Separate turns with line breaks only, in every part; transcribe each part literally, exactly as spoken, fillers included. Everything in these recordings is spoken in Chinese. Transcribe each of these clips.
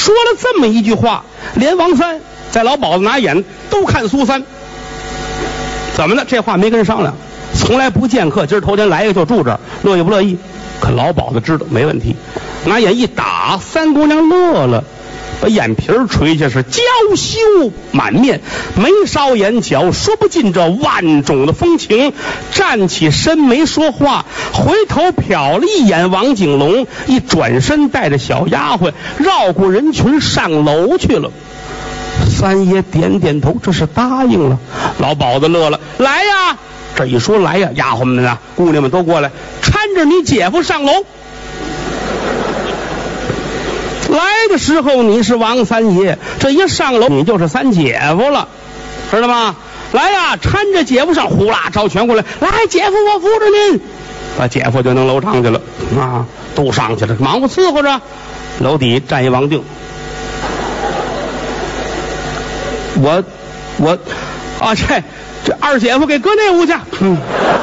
说了这么一句话，连王三在老鸨子拿眼都看苏三。怎么的？这话没跟人商量，从来不见客，今儿头天来一个就住这儿，乐意不乐意？可老鸨子知道没问题，拿眼一打，三姑娘乐了，把眼皮儿垂下，是娇羞满面，眉梢眼角说不尽这万种的风情。站起身没说话，回头瞟了一眼王景龙，一转身带着小丫鬟绕过人群上楼去了。三爷点点头，这是答应了。老鸨子乐了，来呀！这一说来呀，丫鬟们啊，姑娘们都过来，搀着你姐夫上楼。来的时候你是王三爷，这一上楼你就是三姐夫了，知道吗？来呀，搀着姐夫上，呼啦招全过来，来姐夫我扶着您，把姐夫就能楼上去了啊，都上去了，忙活伺候着。楼底站一王定，我我啊这这二姐夫给搁那屋去，嗯，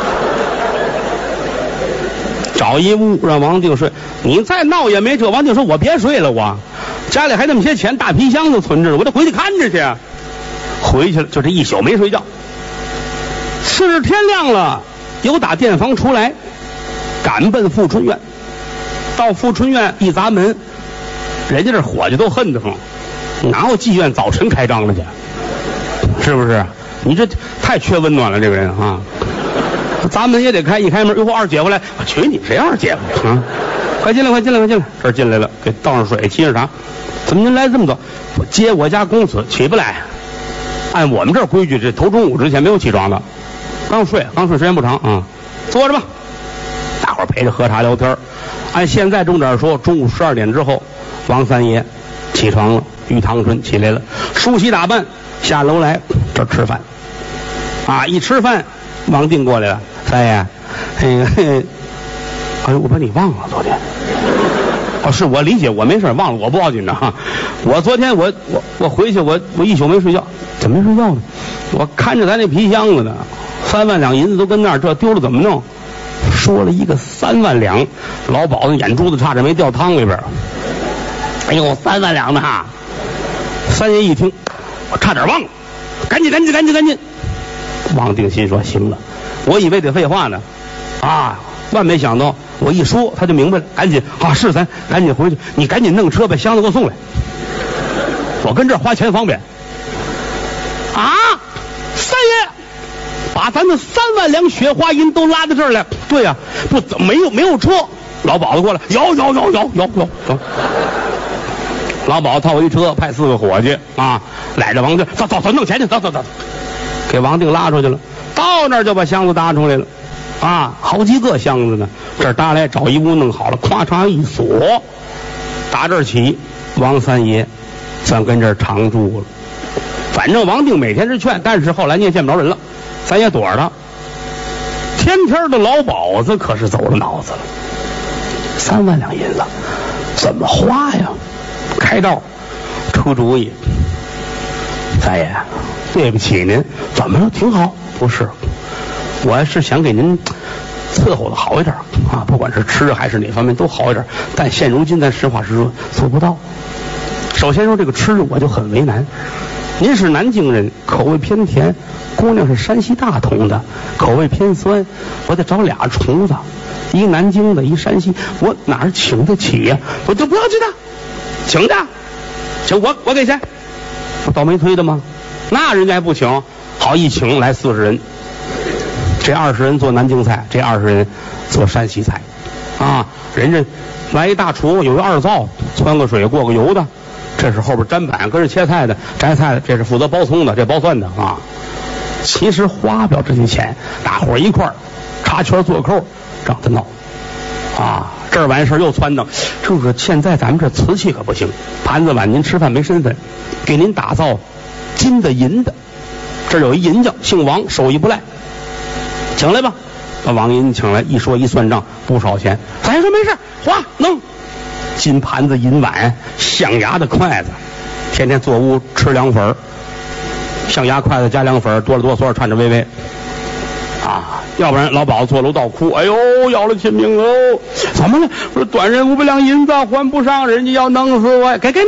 找一屋让王定睡。你再闹也没辙。王定说我别睡了，我家里还那么些钱，大皮箱子存着，我得回去看着去。回去了，就这一宿没睡觉。次日天亮了，有打店房出来，赶奔富春院。到富春院一砸门，人家这伙计都恨得慌，哪有妓院早晨开张了去？是不是？你这太缺温暖了，这个人啊！砸门也得开，一开门，哟，二姐夫来，我娶你谁二姐夫啊？快进来，快进来，快进来！这儿进来了，给倒上水，沏上茶。怎么您来这么早？我接我家公子，起不来。按我们这儿规矩，这头中午之前没有起床的。刚睡，刚睡时间不长啊。坐着吧，大伙儿陪着喝茶聊天。按现在钟点说，中午十二点之后，王三爷起床了，于堂春起来了，梳洗打扮，下楼来这儿吃饭。啊，一吃饭，王定过来了，三爷，那个，哎呦，我把你忘了昨天。哦，是我理解，我没事，忘了我不要紧的哈。我昨天我我我回去我我一宿没睡觉，怎么没睡觉呢？我看着咱那皮箱子呢，三万两银子都跟那儿，这丢了怎么弄？说了一个三万两，老鸨子眼珠子差点没掉汤里边。哎呦，三万两呢哈！三爷一听，我差点忘了，赶紧赶紧赶紧赶紧！王定心说行了，我以为得废话呢，啊，万没想到我一说他就明白了，赶紧啊是咱赶紧回去，你赶紧弄车把箱子给我送来，我跟这儿花钱方便。啊，三爷把咱的三万两雪花银都拉到这儿来。对呀、啊，不怎么没有没有车。老鸨子过来，有有有有有有有。老鸨套一车，派四个伙计啊，揽着王定，走走走，弄钱去，走走走，给王定拉出去了。到那儿就把箱子搭出来了，啊，好几个箱子呢。这儿搭来找一屋弄好了，咵嚓一锁，打这儿起，王三爷算跟这儿常住了。反正王定每天是劝，但是后来你也见不着人了，咱也躲着他。天天的老鸨子可是走了脑子了，三万两银子怎么花呀？开道出主意，三爷，对不起您，怎么了？挺好，不是，我是想给您伺候的好一点啊，不管是吃还是哪方面都好一点，但现如今咱实话实说做不到。首先说这个吃我就很为难，您是南京人，口味偏甜，姑娘是山西大同的，口味偏酸，我得找俩厨子，一南京的，一山西，我哪儿请得起呀、啊？我就不要去的，请的，请我我给钱，我倒霉催的吗？那人家还不请，好一请来四十人，这二十人做南京菜，这二十人做山西菜，啊，人家来一大厨，有一二灶，汆个水过个油的。这是后边砧板，跟着切菜的、摘菜的，这是负责包葱的，这包蒜的啊。其实花不了这些钱，大伙儿一块儿插圈做扣，让他闹啊。这儿完事儿又撺掇，这个现在咱们这瓷器可不行，盘子碗您吃饭没身份，给您打造金的银的。这儿有一银匠，姓王，手艺不赖，请来吧。把王银请来，一说一算账，不少钱。咱说没事，花弄。金盘子、银碗、象牙的筷子，天天坐屋吃凉粉，象牙筷子加凉粉，哆了哆嗦颤颤巍巍啊！要不然老鸨子坐楼道哭，哎呦，要了亲命喽！怎么了？我说短人五百两银子还不上，人家要弄死我，给给。